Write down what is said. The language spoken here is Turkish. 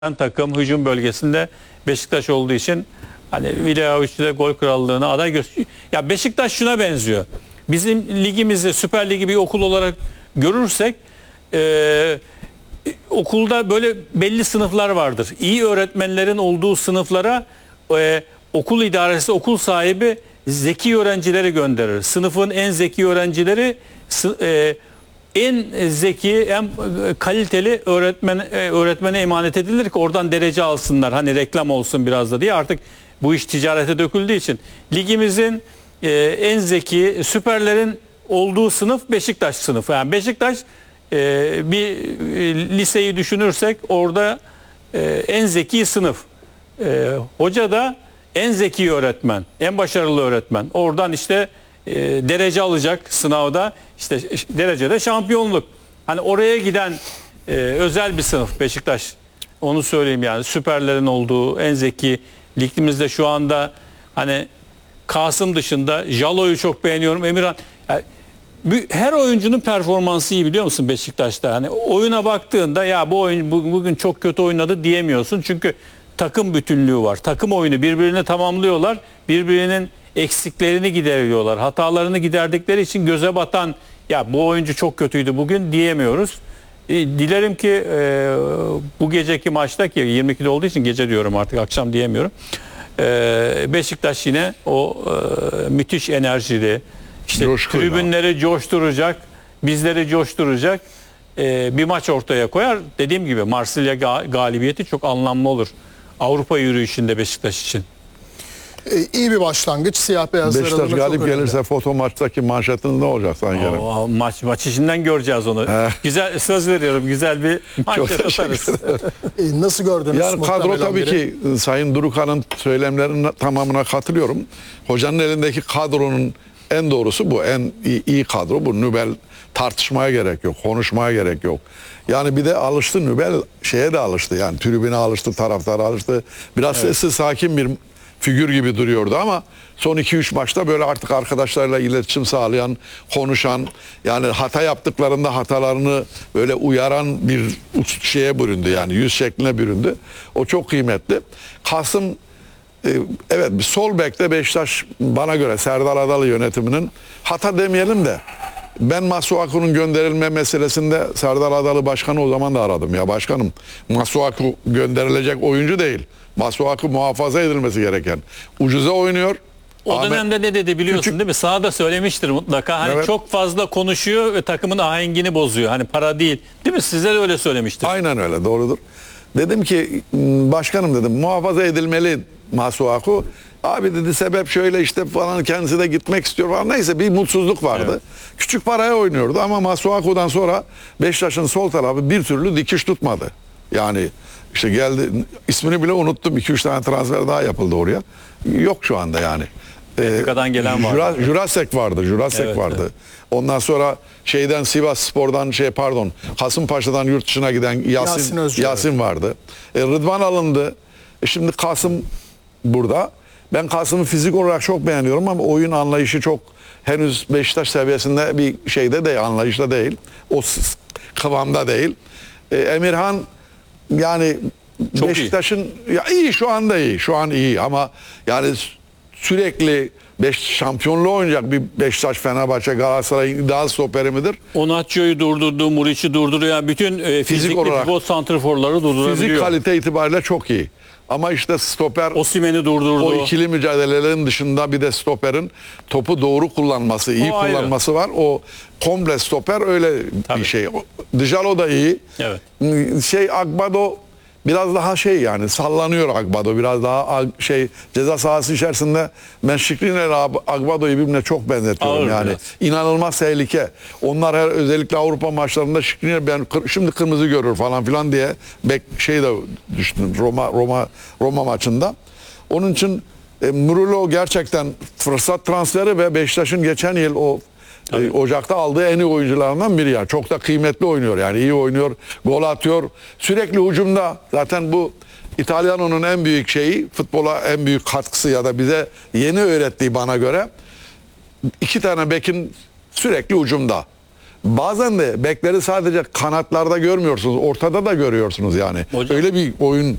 takım hücum bölgesinde Beşiktaş olduğu için hani Vlahovic'de gol krallığına aday gösteriyor. Ya Beşiktaş şuna benziyor. Bizim ligimizi Süper Ligi bir okul olarak görürsek okulda böyle belli sınıflar vardır. İyi öğretmenlerin olduğu sınıflara okul idaresi, okul sahibi zeki öğrencileri gönderir. Sınıfın en zeki öğrencileri en zeki, en kaliteli öğretmene emanet edilir ki oradan derece alsınlar. Hani reklam olsun biraz da diye. Artık bu iş ticarete döküldüğü için ligimizin en zeki süperlerin olduğu sınıf Beşiktaş sınıfı. Yani Beşiktaş bir liseyi düşünürsek orada en zeki sınıf. Hoca da en zeki öğretmen, en başarılı öğretmen. Oradan işte derece alacak sınavda, işte derecede şampiyonluk. Hani oraya giden özel bir sınıf Beşiktaş. Onu söyleyeyim yani süperlerin olduğu en zeki ligimizde şu anda hani Kasım dışında Jalo'yu çok beğeniyorum. Emirhan yani, her oyuncunun performansı iyi biliyor musun Beşiktaş'ta? Hani oyuna baktığında ya bu oyun bugün çok kötü oynadı diyemiyorsun. Çünkü takım bütünlüğü var. Takım oyunu birbirini tamamlıyorlar. Birbirinin eksiklerini gideriyorlar. Hatalarını giderdikleri için göze batan ya bu oyuncu çok kötüydü bugün diyemiyoruz. Dilerim ki bu geceki maçta ki 22'de olduğu için gece diyorum artık akşam diyemiyorum. Beşiktaş yine o müthiş enerjili işte tribünleri coşturacak, bizleri coşturacak bir maç ortaya koyar. Dediğim gibi Marsilya galibiyeti çok anlamlı olur. Avrupa yürüyüşünde Beşiktaş için. İyi bir başlangıç. Siyah beyazlar Beşiktaş galip gelirse foto maçtaki manşetiniz ne olacak sanki? Maç içinden göreceğiz onu. Güzel söz veriyorum. Güzel bir manşet atarız. Nasıl gördünüz? Yani kadro tabii ki Sayın Durukan'ın söylemlerinin tamamına katılıyorum. Hocanın elindeki kadronun en doğrusu bu. En iyi kadro bu. Nübel tartışmaya gerek yok. Konuşmaya gerek yok. Yani bir de alıştı Nübel şeye de alıştı. Yani tribüne alıştı, taraftara alıştı. Biraz sessiz sakin bir figür gibi duruyordu ama son 2-3 maçta böyle artık arkadaşlarla iletişim sağlayan, konuşan, yani hata yaptıklarında hatalarını böyle uyaran bir şeye büründü, yani yüz şekline büründü. O çok kıymetli. Kasım evet, bir sol bekte Beşiktaş bana göre Serdar Adalı yönetiminin, hata demeyelim de, ben Masuaku'nun gönderilme meselesinde Serdar Adalı Başkanı o zaman da aradım. Ya başkanım, Masuaku gönderilecek oyuncu değil. Masuaku muhafaza edilmesi gereken. Ucuza oynuyor. O dönemde ne dedi biliyorsun değil mi? Sana da söylemiştir mutlaka. Hani evet, çok fazla konuşuyor ve takımın ahengini bozuyor. Hani para değil. Değil mi? Size de öyle söylemiştir. Aynen öyle, doğrudur. Dedim ki başkanım dedim, muhafaza edilmeli Masuaku. Abi dedi sebep şöyle işte falan, kendisi de gitmek istiyor falan. Neyse bir mutsuzluk vardı. Evet. Küçük paraya oynuyordu ama Masuaku'dan sonra Beşiktaş'ın sol tarafı bir türlü dikiş tutmadı. Yani işte geldi, ismini bile unuttum. 2-3 tane transfer daha yapıldı oraya. Yok şu anda yani. Benfica'dan gelen vardı. Jurasek vardı. Jurasek vardı. Evet. Ondan sonra şeyden, Sivas Spor'dan Kasımpaşa'dan yurt dışına giden Yasin vardı. Rıdvan alındı. Şimdi Kasım burada. Ben Kasım'ı fizik olarak çok beğeniyorum ama oyun anlayışı çok henüz Beşiktaş seviyesinde bir şeyde değil, anlayışta değil. O kıvamda değil. Emirhan yani çok Beşiktaş'ın iyi şu anda iyi. Şu an iyi ama yani sürekli şampiyonluğu oynayacak bir Beşiktaş, Fenerbahçe, Galatasaray'ın ideal stoperi midir? Onatçı'yı durdurdu, Muriç'i durduruyor. Yani bütün fizik olarak futbol santrforları durdurabiliyor. Fizik kalite itibariyle çok iyi. Ama işte stoper Osimhen'i durdurdu. O ikili mücadelelerin dışında bir de stoperin topu doğru kullanması, iyi kullanması var. O komple stoper öyle bir şey. Dijalo da iyi. Evet. Agbado biraz daha yani sallanıyor Agbado. Biraz daha ceza sahası içerisinde ben Skriniar Agbado'yu birbirine çok benzetiyorum. Ağır yani. Biraz. İnanılmaz tehlike. Onlar özellikle Avrupa maçlarında Skriniar ben şimdi kırmızı görür falan filan diye de düşündüm Roma maçında. Onun için Murillo gerçekten fırsat transferi ve Beşiktaş'ın geçen yıl Ocak'ta aldığı en iyi oyuncularından biri yani. Çok da kıymetli oynuyor yani, iyi oynuyor, gol atıyor. Sürekli hücumda. Zaten bu İtalyano'nun en büyük şeyi, futbola en büyük katkısı ya da bize yeni öğrettiği bana göre 2 tane bekin sürekli hücumda. bazen de bekleri sadece kanatlarda görmüyorsunuz. Ortada da görüyorsunuz yani. Hocam- Öyle bir oyun